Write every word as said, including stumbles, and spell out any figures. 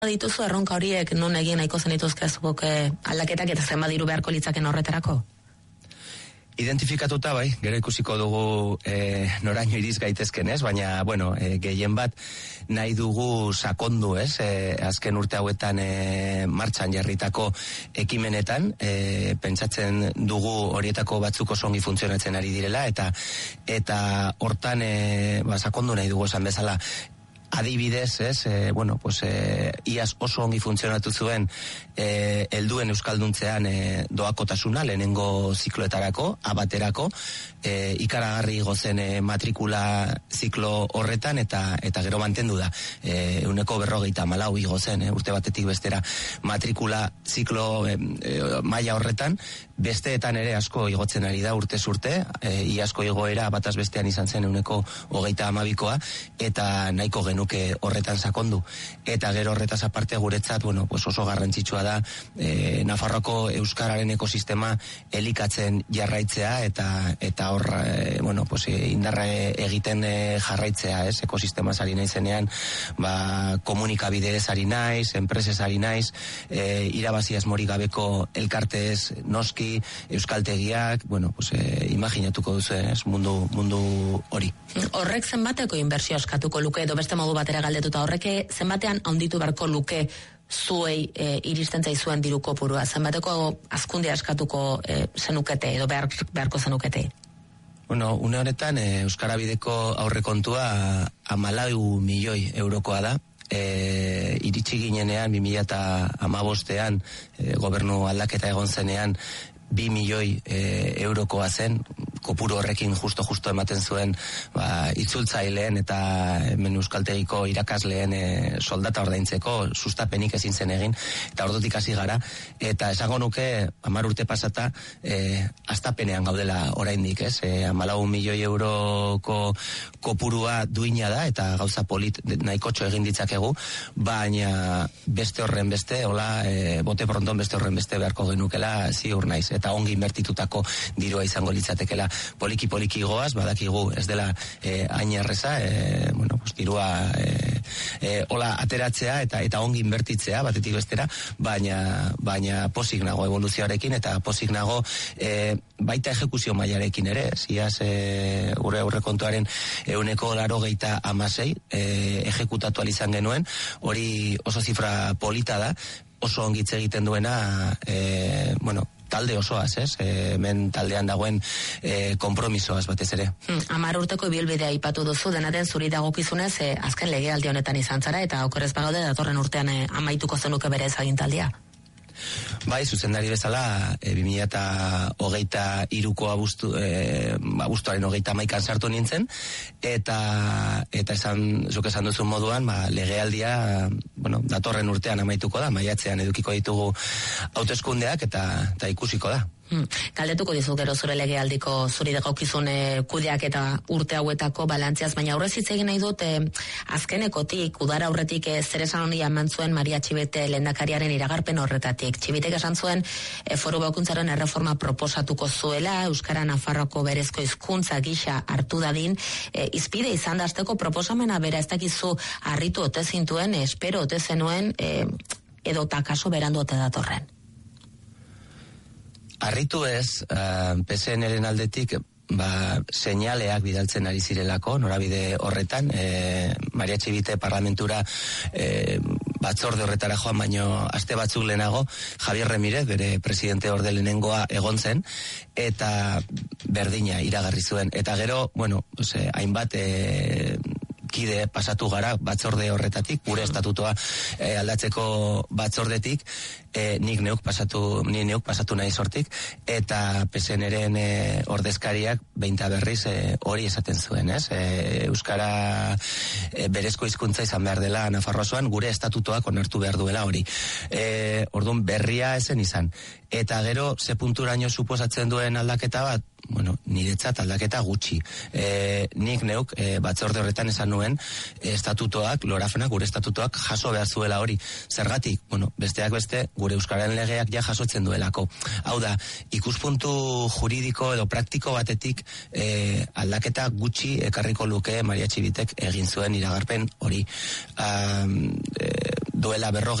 dituzu erronka horiek non egin nahiko zenituzke zuok aldaketak eta zenbat diru beharko litzaken horretarako? Identifikatuta bai, gero ikusiko dugu e, noraino iriz gaitezken, ez? Baina, bueno, e, gehien bat nahi dugu sakondu, ez? E, azken urte hauetan e, martxan jarritako ekimenetan, e, pentsatzen dugu horietako batzuk oso ongi funtzionatzen ari direla, eta eta hortan e, ba, sakondu nahi dugu esan bezala. Adibidez, ez, e, bueno, pues, e, iaz oso ongi funtzionatu zuen e, helduen euskalduntzean e, doakotasuna, lehenengo zikloetarako, abaterako, e, ikaragarri gozen e, matrikula ziklo horretan, eta eta gero mantendu da. E, euneko berrogeita malau igozen, e, urte batetik bestera matrikula ziklo e, e, maila horretan, besteetan ere asko igotzen ari da urte zurte, e, iazko igoera bataz bestean izan zen euneko hogeita amabikoa, eta nahiko genu nuke horretan sakondu. Eta gero horretaz aparte guretzat, bueno, pues oso garrantzitsua da e, Nafarroako euskararen ekosistema elikatzen jarraitzea eta eta hor e, bueno, pues indarra egiten e, jarraitzea, ez? Ekosistema ari naizenean, ba komunikabidez ari naiz, enpresez ari naiz, e, irabazi asmorik gabeko elkartez noski, euskaltegiak, bueno, pues e, imaginatuko duzu, ez? Mundu mundu hori. Horrek zenbateko inbertsio eskatuko luke edo beste modu batera galdetuta, horrek zenbatean handitu beharko luke zuei e, iristen zaizuen diru kopurua, zenbateko hazkundea eskatuko e, zenukete edo behar, beharko zenukete? Bueno, une honetan e, Euskara Bideko aurrekontua hamalau milioi eurokoa da. E, iritsi ginenean bi mila hamabostean e, gobernu aldaketa egon zenean bi milioi e, eurokoa zen, kopuru horrekin justo-justo ematen zuen ba, itzultzaileen eta hemen euskaltegiko irakasleen e, soldata ordaintzeko sustapenik ezin zen egin, eta ordutik hasi gara, eta esango nuke hamar urte pasata e, astapenean gaudela oraindik, ez? E, hamalau milioi euroko kopurua duina da, eta gauza polit nahikotxo egin ditzakegu, baina beste horren beste, hola, e, bote pronton beste horren beste beharko genukela ziur naiz, eta ongi inbertituta dirua izango litzatekela. Poliki-poliki goaz, badakigu ez dela eh, hain erreza, eh, bueno, pues, dirua eh, eh, hola ateratzea eta eta ongi inbertitzea batetik bestera, baina baina posik nago evoluzioarekin eta posik nago eh, baita ejekuzio mailarekin ere, ziaz eh, gure aurrekontuaren euneko laurogeita hamasei eh, ejekutatu izan genuen, hori oso zifra polita da, oso ongitze egiten duena, eh, bueno, talde osoaz, ez? E, hemen taldean dagoen e, konpromisoaz batez ere. Hmm, Amar urteko ibilbidea aipatu duzu, dena den zuri dagokizunez, e, azken legealdi honetan izan zara, eta okerrez bagaude datorren urtean e, amaituko zenuke bere ezagintaldia. Bai, zuzendari bezala, e, bi mila hogeita hiruko abuztu, e, abuztuaren hogeita hamaikan sartu nintzen, eta eta esan, zuk esan duzun moduan, ba, legealdia, bueno, datorren urtean amaituko da, maiatzean edukiko ditugu hauteskundeak eta, eta ikusiko da. Hmm. Galdetuko dizu gero zure legealdiko zuri dagokizun kudeak eta urte hauetako balantziaz, baina aurrez hitz egin nahi dut eh, azkenekotik, udara aurretik eh, zer esan honi eman zuen Maria Txibite lehendakariaren iragarpen horretatik. Txibitek esan zuen eh, foru bakuntzaren erreforma proposatuko zuela, Euskara Nafarroako berezko hizkuntza gisa hartu dadin, eh, izpide izan da azteko proposamena bera ez dakizu harritu ote zintuen, espero ote zenuen, eh, edo takaso berandu ote datorren. Arritu ez, uh, P S N-ren aldetik, ba, seinaleak bidaltzen ari zirelako, norabide horretan, e, Maria Txibite parlamentura e, batzorde horretara joan, baino aste batzuk lehenago, Javier Remirez, bere presidente orde lehenengoa egon zen, eta berdina iragarri zuen. Eta gero, bueno, pues, eh, hainbat e, kide pasatu gara batzorde horretatik, gure estatutoa e, aldatzeko batzordetik, e, nik neuk pasatu, ni neuk pasatu nahi sortik, eta P S N-ren e, ordezkariak beinta berriz e, hori esaten zuen, ez? E, Euskara e, berezko hizkuntza izan behar dela Nafarroan, gure estatutoak onartu behar duela hori. E, orduan berria ezen izan. Eta gero, ze punturaino suposatzen duen aldaketa bat, bueno, niretzat aldaketa gutxi. E, nik neuk e, batzorde horretan esan nuen e, estatutoak, lorafena, gure estatutoak jaso behar zuela hori. Zergatik, bueno, besteak beste, gure euskararen legeak ja jasotzen duelako. Hau da, ikuspuntu juridiko edo praktiko batetik e, aldaketa gutxi ekarriko luke Maria Txibitek egin zuen iragarpen hori. Um, e, duela berro